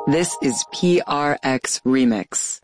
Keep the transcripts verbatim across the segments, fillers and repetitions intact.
This is P R X Remix.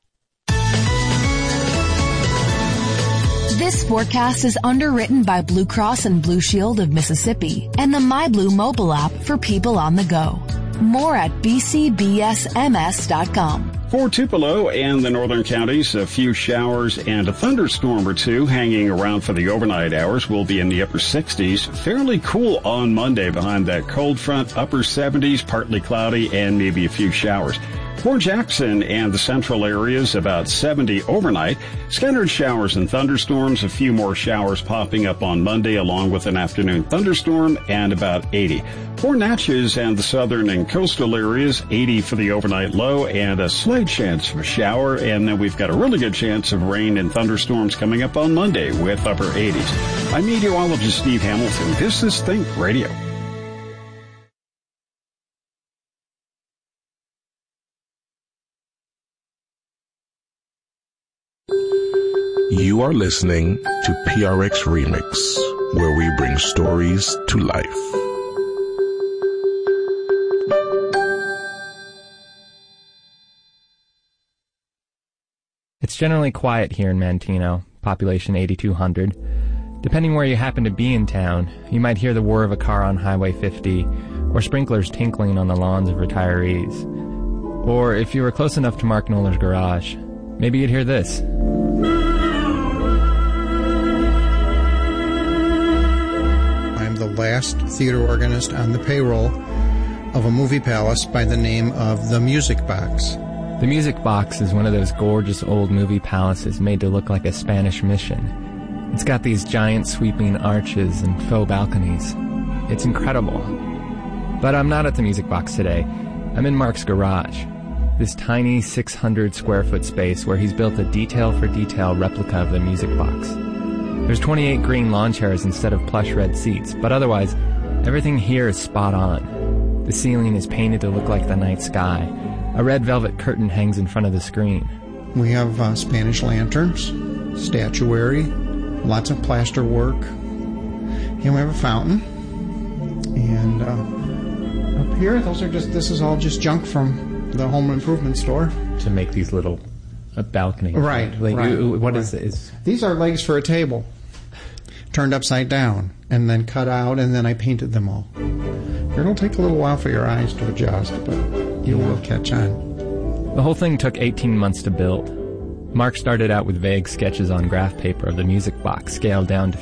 This forecast is underwritten by Blue Cross and Blue Shield of Mississippi and the MyBlue mobile app for people on the go. More at b c b s m s dot com. For Tupelo and the northern counties, a few showers and a thunderstorm or two hanging around for the overnight hours. Will be in the upper sixties. Fairly cool on Monday behind that cold front, upper seventies, partly cloudy, and maybe a few showers. For Jackson and the central areas, about seventy overnight. Scattered showers and thunderstorms, a few more showers popping up on Monday along with an afternoon thunderstorm, and about eighty. For Natchez and the southern and coastal areas, eighty for the overnight low and a slight chance of a shower, and then we've got a really good chance of rain and thunderstorms coming up on Monday with upper eighties. I'm meteorologist Steve Hamilton. This is Think Radio. You are listening to P R X Remix, where we bring stories to life. It's generally quiet here in Manteno, population eighty-two hundred. Depending where you happen to be in town, you might hear the whir of a car on Highway fifty, or sprinklers tinkling on the lawns of retirees. Or if you were close enough to Mark Knoller's garage, maybe you'd hear this. The last theater organist on the payroll of a movie palace by the name of the Music Box. The Music Box is one of those gorgeous old movie palaces made to look like a Spanish mission. It's got these giant sweeping arches and faux balconies. It's incredible. But I'm not at the Music Box today. I'm in Mark's garage. This tiny six hundred square foot space where he's built a detail for detail replica of the Music Box. There's twenty-eight green lawn chairs instead of plush red seats, but otherwise, everything here is spot on. The ceiling is painted to look like the night sky. A red velvet curtain hangs in front of the screen. We have uh, Spanish lanterns, statuary, lots of plaster work, and we have a fountain. And uh, up here, those are just, this is all just junk from the home improvement store. To make these little uh, balconies. Right, like, right. What right. is is These are legs for a table, turned upside down, and then cut out, and then I painted them all. It'll take a little while for your eyes to adjust, but you yeah. will catch on. The whole thing took eighteen months to build. Mark started out with vague sketches on graph paper of the Music Box, scaled down to